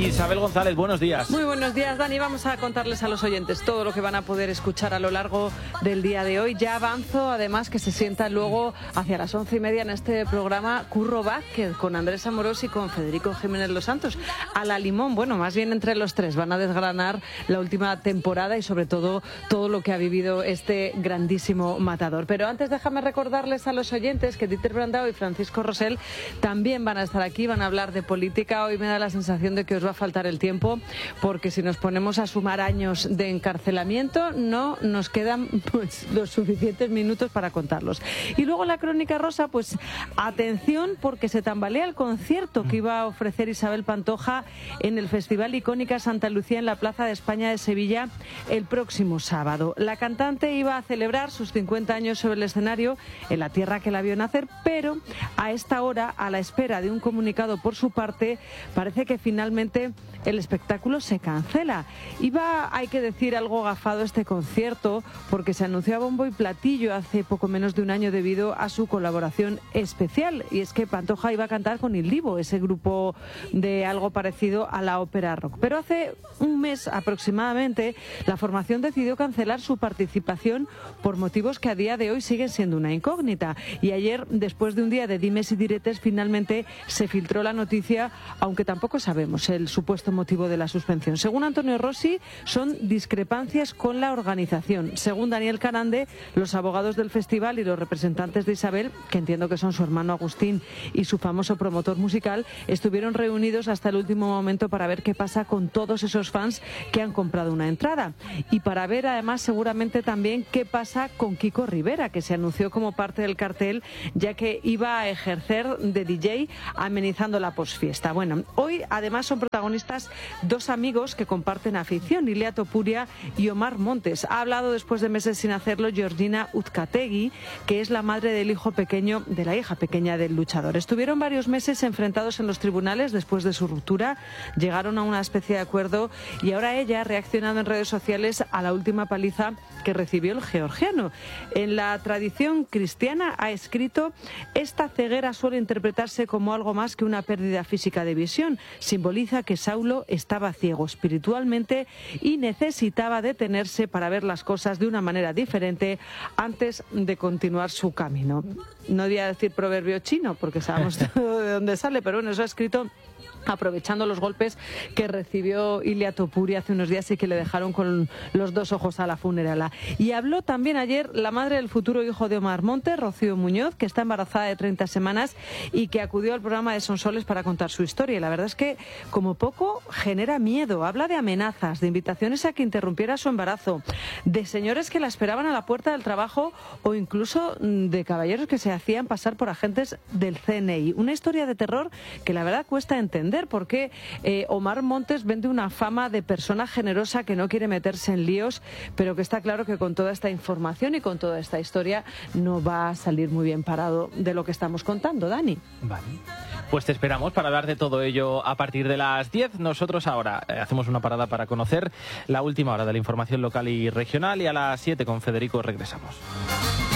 Isabel González, buenos días. Muy buenos días, Dani. Vamos a contarles a los oyentes todo lo que van a poder escuchar a lo largo del día de hoy. Ya avanzo, además, que se sienta luego hacia las 11:30 en este programa Curro Vázquez, con Andrés Amorós y con Federico Jiménez Los Santos. A la limón, bueno, más bien entre los tres van a desgranar la última temporada y sobre todo lo que ha vivido este grandísimo matador. Pero antes déjame recordarles a los oyentes que Dieter Brandao y Francisco Rosell también van a estar aquí, van a hablar de política. Hoy me da la sensación de que os va a faltar el tiempo, porque si nos ponemos a sumar años de encarcelamiento no nos quedan los suficientes minutos para contarlos. Y luego la crónica rosa, pues atención, porque se tambalea el concierto que iba a ofrecer Isabel Pantoja en el Festival Icónica Santa Lucía en la Plaza de España de Sevilla el próximo sábado. La cantante iba a celebrar sus 50 años sobre el escenario en la tierra que la vio nacer, pero a esta hora, a la espera de un comunicado por su parte, parece que finalmente el espectáculo se cancela. Iba, hay que decir, algo gafado este concierto, porque se anunció a bombo y platillo hace poco menos de un año debido a su colaboración especial, y es que Pantoja iba a cantar con Il Divo, ese grupo de algo parecido a la ópera rock. Pero hace un mes aproximadamente la formación decidió cancelar su participación por motivos que a día de hoy siguen siendo una incógnita, y ayer, después de un día de dimes y diretes, finalmente se filtró la noticia, aunque tampoco sabemos el supuesto motivo de la suspensión. Según Antonio Rossi, son discrepancias con la organización. Según Daniel Carande, los abogados del festival y los representantes de Isabel, que entiendo que son su hermano Agustín y su famoso promotor musical, estuvieron reunidos hasta el último momento para ver qué pasa con todos esos fans que han comprado una entrada, y para ver además seguramente también qué pasa con Kiko Rivera, que se anunció como parte del cartel, ya que iba a ejercer de DJ amenizando la posfiesta. Bueno, hoy además son protagonistas dos amigos que comparten afición, Ilia Topuria y Omar Montes. Ha hablado después de meses sin hacerlo Georgina Uzcategui, que es la madre del hijo pequeño, de la hija pequeña del luchador. Estuvieron varios meses enfrentados en los tribunales después de su ruptura, llegaron a una especie de acuerdo y ahora ella ha reaccionado en redes sociales a la última paliza que recibió el georgiano. En la tradición cristiana ha escrito: esta ceguera suele interpretarse como algo más que una pérdida física de visión. Simboliza que Saulo estaba ciego espiritualmente y necesitaba detenerse para ver las cosas de una manera diferente antes de continuar su camino. No voy a decir proverbio chino porque sabemos de dónde sale, pero bueno, eso ha escrito aprovechando los golpes que recibió Ilia Topuria hace unos días y que le dejaron con los dos ojos a la funerala. Y habló también ayer la madre del futuro hijo de Omar Montes, Rocío Muñoz, que está embarazada de 30 semanas y que acudió al programa de Sonsoles para contar su historia. Y la verdad es que, como poco, genera miedo. Habla de amenazas, de invitaciones a que interrumpiera su embarazo, de señores que la esperaban a la puerta del trabajo o incluso de caballeros que se hacían pasar por agentes del CNI. Una historia de terror que la verdad cuesta entender, porque Omar Montes vende una fama de persona generosa que no quiere meterse en líos, pero que está claro que con toda esta información y con toda esta historia no va a salir muy bien parado de lo que estamos contando, Dani. Vale. Pues te esperamos para hablar de todo ello a partir de las 10. Nosotros ahora hacemos una parada para conocer la última hora de la información local y regional, y a las 7 con Federico regresamos.